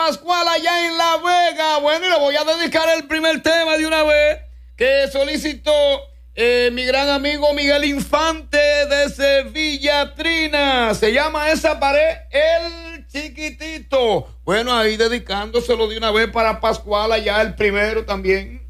Pascual allá en La Vega. Bueno, y le voy a dedicar el primer tema de una vez que solicitó mi gran amigo Miguel Infante de Sevilla Trina. Se llama esa pared El Chiquitito. Bueno, ahí dedicándoselo de una vez para Pascual allá el primero también.